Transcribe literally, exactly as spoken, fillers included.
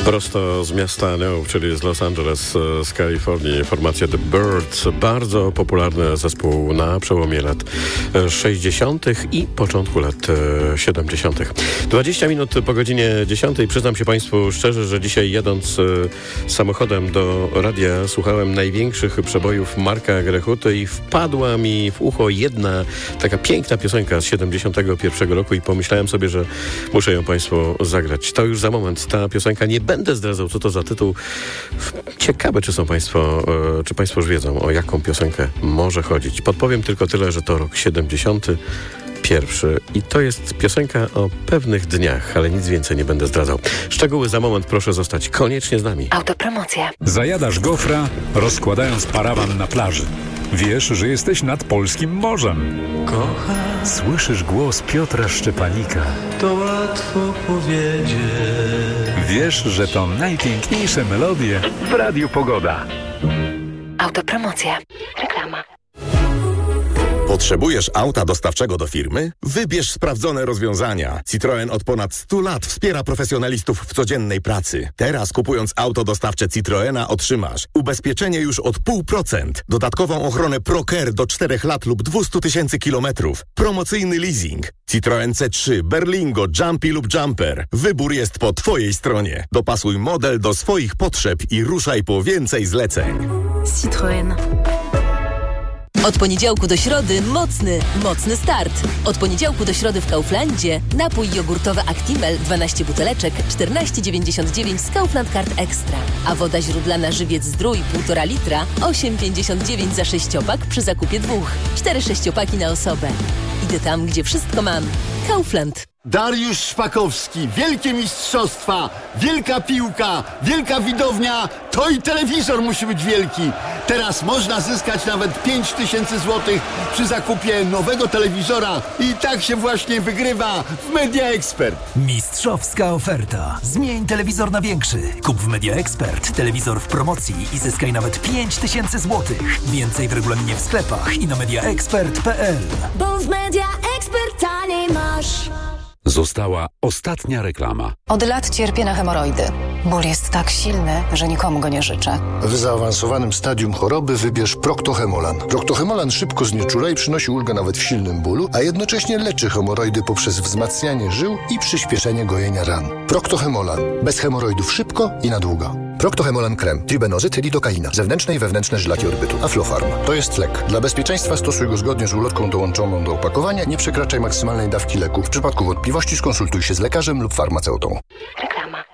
Prosto z miasta Neu, czyli z Los Angeles, z Kalifornii, formacja The Byrds, bardzo popularny zespół na przełomie lat sześćdziesiątych i początku lat siedemdziesiątych. dwadzieścia minut po godzinie dziesiątej. Przyznam się Państwu szczerze, że dzisiaj jadąc samochodem do radia słuchałem największych przebojów Marka Grechuty i wpadła mi w ucho jedna taka piękna piosenka z siedemdziesiątego pierwszego roku i pomyślałem sobie, że muszę ją Państwu zagrać. To już za moment. Ta piosenka, nie będę zdradzał, co to za tytuł. Ciekawe, czy są Państwo, czy Państwo już wiedzą, o jaką piosenkę może chodzić. Podpowiem tylko tyle, że to rok siedemdziesiąty pierwszy i to jest piosenka o pewnych dniach, ale nic więcej nie będę zdradzał. Szczegóły za moment, proszę zostać koniecznie z nami. Autopromocja. Zajadasz gofra, rozkładając parawan na plaży. Wiesz, że jesteś nad polskim morzem. Kocham. Słyszysz głos Piotra Szczepanika. To łatwo powiedzieć. Wiesz, że to najpiękniejsze melodie w Radiu Pogoda. Autopromocja. Reklama. Potrzebujesz auta dostawczego do firmy? Wybierz sprawdzone rozwiązania. Citroen od ponad stu lat wspiera profesjonalistów w codziennej pracy. Teraz kupując auto dostawcze Citroena otrzymasz ubezpieczenie już od zero przecinek pięć procent, dodatkową ochronę ProCare do czterech lat lub dwieście tysięcy kilometrów, promocyjny leasing. Citroen C trzy, Berlingo, Jumpy lub Jumper. Wybór jest po Twojej stronie. Dopasuj model do swoich potrzeb i ruszaj po więcej zleceń. Citroen. Od poniedziałku do środy mocny, mocny start. Od poniedziałku do środy w Kauflandzie napój jogurtowy Actimel dwanaście buteleczek czternaście dziewięćdziesiąt dziewięć z Kaufland Card Extra. A woda źródlana Żywiec Zdrój półtora litra osiem pięćdziesiąt dziewięć za sześciopak przy zakupie dwóch. Cztery sześciopaki na osobę. Idę tam, gdzie wszystko mam. Kaufland. Dariusz Szpakowski, wielkie mistrzostwa, wielka piłka, wielka widownia, to i telewizor musi być wielki. Teraz można zyskać nawet pięć tysięcy złotych przy zakupie nowego telewizora i tak się właśnie wygrywa w Media Expert. Mistrzowska oferta. Zmień telewizor na większy. Kup w Media Expert telewizor w promocji i zyskaj nawet pięć tysięcy złotych. Więcej w regulaminie w sklepach i na mediaexpert kropka p l. Bo w Media Expert taniej masz. Została ostatnia reklama. Od lat cierpię na hemoroidy. Ból jest tak silny, że nikomu go nie życzę. W zaawansowanym stadium choroby wybierz Proctohemolan. Proctohemolan szybko znieczula i przynosi ulgę nawet w silnym bólu, a jednocześnie leczy hemoroidy poprzez wzmacnianie żył i przyspieszenie gojenia ran. Proctohemolan. Bez hemoroidów szybko i na długo. Proctohemolan krem, tribenozyt, lidokaina, zewnętrzne i wewnętrzne żylaki odbytu, Aflofarm. To jest lek. Dla bezpieczeństwa stosuj go zgodnie z ulotką dołączoną do opakowania. Nie przekraczaj maksymalnej dawki leku. W przypadku wątpliwości skonsultuj się z lekarzem lub farmaceutą. Reklama.